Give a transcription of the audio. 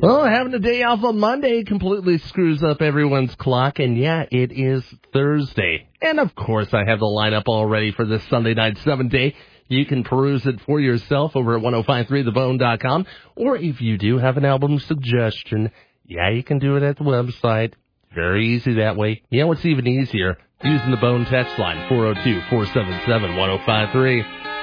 Well, having a day off on Monday completely screws up everyone's clock, and yeah, it is Thursday. And of course, I have the lineup all ready for this Sunday night 7-day. You can peruse it for yourself over at 1053thebone.com, or if you do have an album suggestion, yeah, you can do it at the website. Very easy that way. You know what's even easier? Using the Bone text line, 402-477-1053.